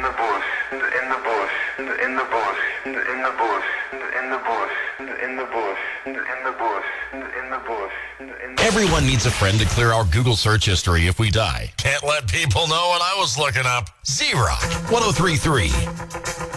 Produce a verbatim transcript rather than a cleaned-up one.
the bush, in the bush, in the bush, in the bush, in the bush, in the bush, in the bush, in the bush. Everyone needs a friend to clear our Google search history if we die. Can't let people know what I was looking up. Z-Rock, one oh three point three.